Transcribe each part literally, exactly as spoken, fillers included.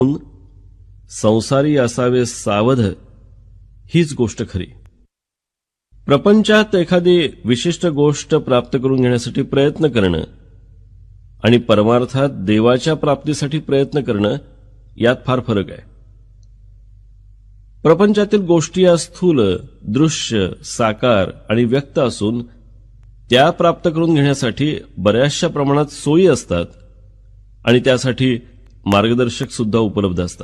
संसारी असावे सावध, हीच गोष्ट खरी. प्रपंचात एखादी विशिष्ट गोष्ट प्राप्त करून घेण्यासाठी प्रयत्न करणं आणि परमार्थात देवाच्या प्राप्तीसाठी प्रयत्न करणं यात फार फरक आहे. प्रपंचातील गोष्टी या स्थूल, दृश्य, साकार आणि व्यक्त असून त्या प्राप्त करून घेण्यासाठी बऱ्याचशा प्रमाणात सोयी असतात आणि त्यासाठी मार्गदर्शक सुद्धा उपलब्ध असतात.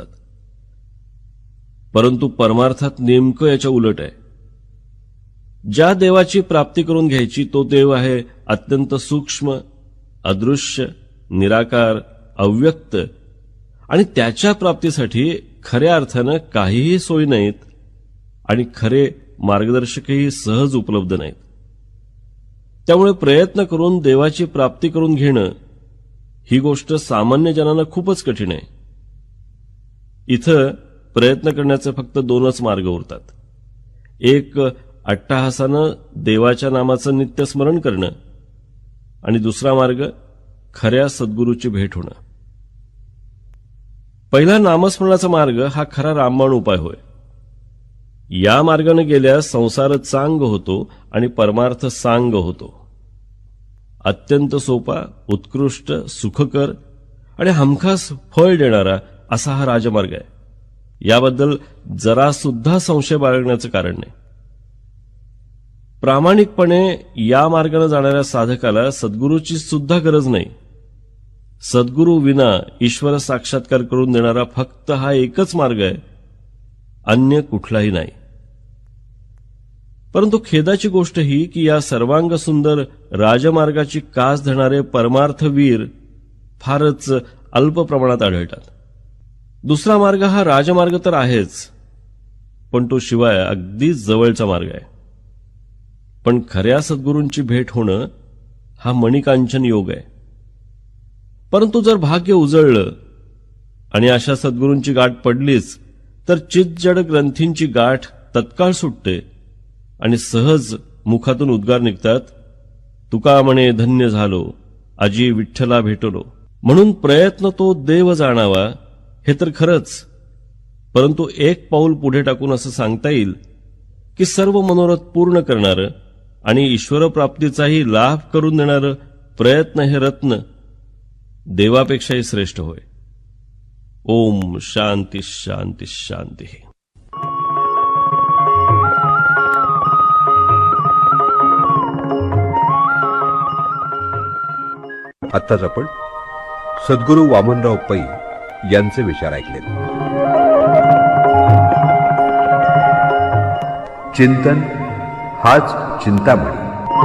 परंतु परमार्थात नेमकं याच्या उलट आहे. ज्या देवाची प्राप्ती करून घ्यायची तो देव आहे अत्यंत सूक्ष्म, अदृश्य, निराकार, अव्यक्त आणि त्याच्या प्राप्तीसाठी खऱ्या अर्थानं काहीही सोयी नाहीत आणि खरे मार्गदर्शकही सहज उपलब्ध नाहीत. त्यामुळे प्रयत्न करून देवाची प्राप्ती करून घेणं ही गोष्ट सामान्य जनांना खूपच कठीण आहे. इथं प्रयत्न करण्याचे फक्त दोनच मार्ग उरतात. एक अट्टहासानं देवाच्या नामाचं नित्य स्मरण करणं आणि दुसरा मार्ग खऱ्या सद्गुरूची भेट होणं. पहिला नामस्मरणाचा मार्ग हा खरा रामबाण उपाय होय. या मार्गाने गेल्यास संसार चांग होतो आणि परमार्थ सांग होतो. अत्यंत सोपा, उत्कृष्ट, सुखकर आणि हमखास फळ देणारा असा हा राजमार्ग आहे. याबद्दल जरा सुद्धा संशय बाळगण्याचं कारण नाही. प्रामाणिकपणे या मार्गाने जाणाऱ्या साधकाला सद्गुरूची सुद्धा गरज नाही. सद्गुरू विना ईश्वर साक्षात्कार करून देणारा फक्त हा एकच मार्ग आहे, अन्य कुठलाही नाही. परंतु खेदाची गोष्ट ही की या सर्वांग सुंदर राजमार्गाची कास धरणारे परमार्थवीर फारच अल्प प्रमाणात आढळतात. दुसरा मार्ग हा राजमार्ग तर आहेच, पण तो शिवाय अगदी जवळचा मार्ग आहे. पण खऱ्या सद्गुरूंची भेट होणं हा मणिकांचन योग आहे. परंतु जर भाग्य उजळलं आणि अशा सद्गुरूंची गाठ पडलीच तर चितजड ग्रंथींची गाठ तत्काळ सुटते आणि सहज मुखातून उद्गार निघतात, तुका म्हणे धन्य झालो, आजी विठ्ठला भेटलो. म्हणून प्रयत्न तो देव जाणावा हे तर खरंच, परंतु एक पाऊल पुढे टाकून असं सांगता येईल की सर्व मनोरथ पूर्ण करणारं आणि ईश्वरप्राप्तीचाही लाभ करून देणारं प्रयत्न हे रत्न देवापेक्षाही श्रेष्ठ होय. ओम शांती शांती शांती. आत्ताच आपण सद्गुरू वामनराव पै यांचे विचार ऐकले. चिंतन हाच चिंतामणी.